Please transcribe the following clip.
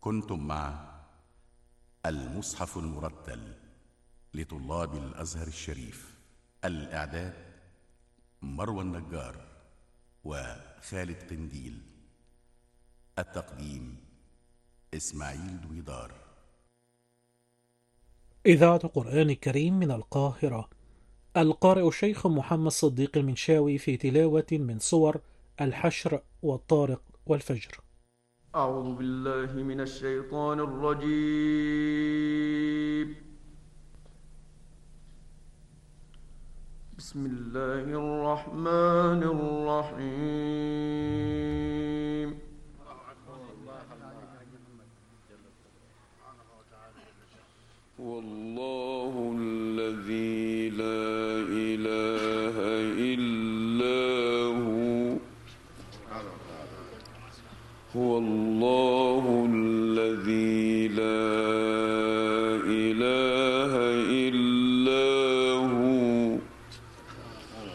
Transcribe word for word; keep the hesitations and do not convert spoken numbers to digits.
كنتم مع المصحف المرتل لطلاب الأزهر الشريف. الإعداد مروى النجار وخالد قنديل. التقديم إسماعيل دويدار. إذاعة قرآن الكريم من القاهرة. القارئ الشيخ محمد صديق المنشاوي في تلاوة من صور الحشر والطارق والفجر. أعوذ بالله من الشيطان الرجيم. بسم الله الرحمن الرحيم. والله الذي لا إله إلا هو هو الله